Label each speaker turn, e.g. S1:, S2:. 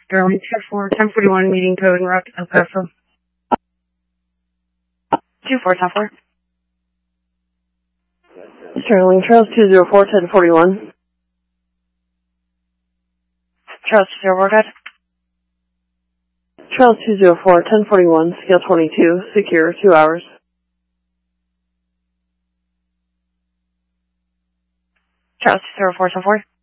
S1: Sterling 1041 meeting code and route to El Paso. 2410-4.
S2: Sterling, Charles 204, 1041.
S1: Charles 204, good.
S2: Charles 204, 1041, scale 22, secure, 2 hours.
S1: Charles 204, 10-4.